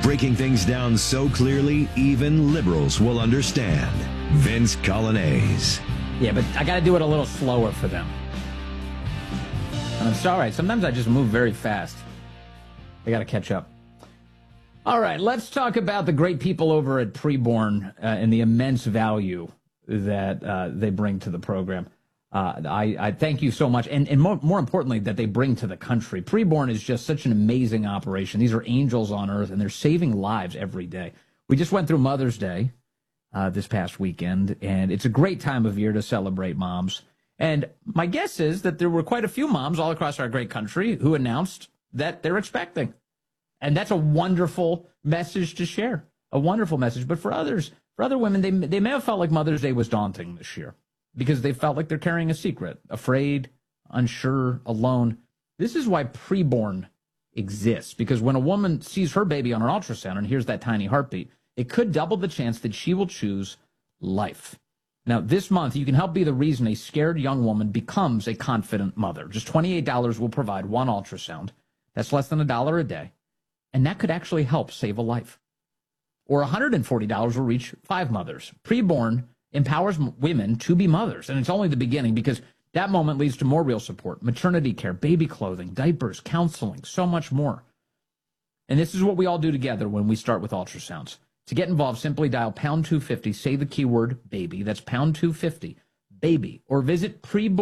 breaking things down so clearly even liberals will understand. Vince Coglianese. Yeah, but I got to do it a little slower for them. It's all right. Sometimes I just move very fast. I got to catch up. All right, let's talk about the great people over at Preborn and the immense value that they bring to the program. I thank you so much, and more importantly, that they bring to the country. Preborn is just such an amazing operation. These are angels on earth, and they're saving lives every day. We just went through Mother's Day this past weekend, and it's a great time of year to celebrate moms. And my guess is that there were quite a few moms all across our great country who announced that they're expecting. And that's a wonderful message to share, a wonderful message. But for others, for other women, they may have felt like Mother's Day was daunting this year because they felt like they're carrying a secret, afraid, unsure, alone. This is why Preborn exists, because when a woman sees her baby on an ultrasound and hears that tiny heartbeat, it could double the chance that she will choose life. Now, this month, you can help be the reason a scared young woman becomes a confident mother. Just $28 will provide one ultrasound. That's less than $1 a day. And that could actually help save a life. Or $140 will reach 5 mothers. Preborn empowers women to be mothers. And it's only the beginning, because that moment leads to more real support, maternity care, baby clothing, diapers, counseling, so much more. And this is what we all do together when we start with ultrasounds. To get involved, simply dial pound 250, say the keyword baby. That's pound 250, baby. Or visit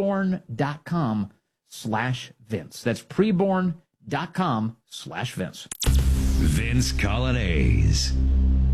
preborn.com/Vince. That's preborn.com/Vince. Vince Coglianese.